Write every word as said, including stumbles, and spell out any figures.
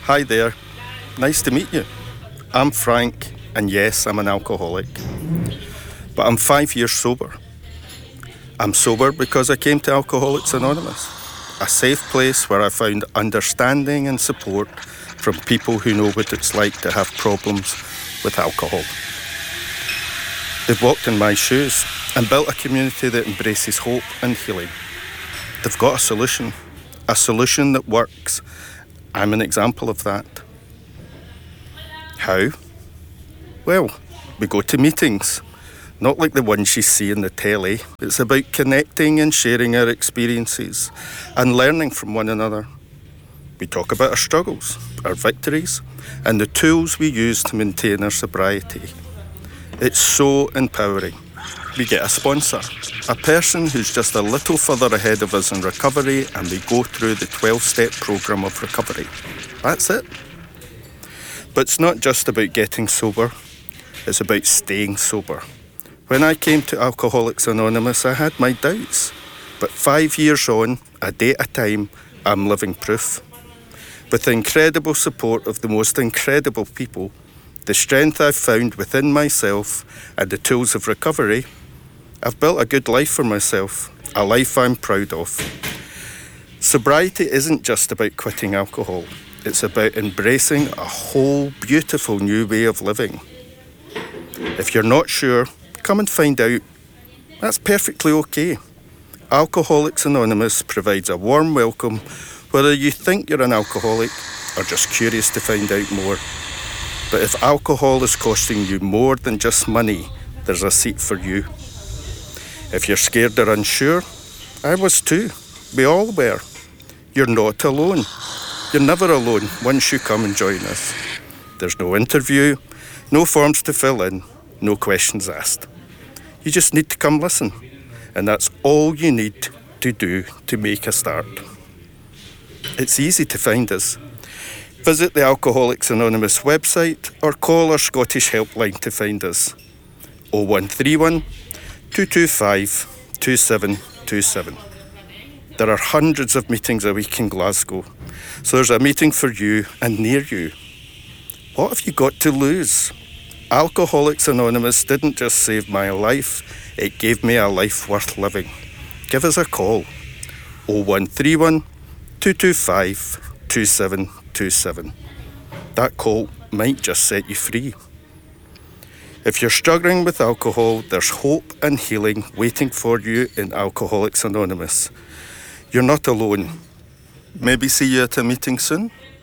Hi there. Nice to meet you. I'm Frank, and yes, I'm an alcoholic. But I'm five years sober. I'm sober because I came to Alcoholics Anonymous, a safe place where I found understanding and support from people who know what it's like to have problems with alcohol. They've walked in my shoes and built a community that embraces hope and healing. They've got a solution, a solution that works. I'm an example of that. How? Well, we go to meetings, not like the ones you see in the telly. It's about connecting and sharing our experiences and learning from one another. We talk about our struggles, our victories, and the tools we use to maintain our sobriety. It's so empowering. We get a sponsor, a person who's just a little further ahead of us in recovery, and we go through the twelve-step programme of recovery. That's it. But it's not just about getting sober, it's about staying sober. When I came to Alcoholics Anonymous, I had my doubts. But five years on, a day at a time, I'm living proof. With the incredible support of the most incredible people, the strength I've found within myself, and the tools of recovery, I've built a good life for myself, a life I'm proud of. Sobriety isn't just about quitting alcohol. It's about embracing a whole beautiful new way of living. If you're not sure, come and find out. That's perfectly okay. Alcoholics Anonymous provides a warm welcome, whether you think you're an alcoholic or just curious to find out more. But if alcohol is costing you more than just money, there's a seat for you. If you're scared or unsure, I was too. We all were. You're not alone. You're never alone once you come and join us. There's no interview, no forms to fill in, no questions asked. You just need to come listen, and that's all you need to do to make a start. It's easy to find us. Visit the Alcoholics Anonymous website or call our Scottish helpline to find us. oh one three one, two two five, two seven two seven. There are hundreds of meetings a week in Glasgow, so there's a meeting for you and near you. What have you got to lose? Alcoholics Anonymous didn't just save my life, it gave me a life worth living. Give us a call. oh one three one, two two five, two seven two seven. That call might just set you free. If you're struggling with alcohol, there's hope and healing waiting for you in Alcoholics Anonymous. You're not alone. Maybe see you at a meeting soon?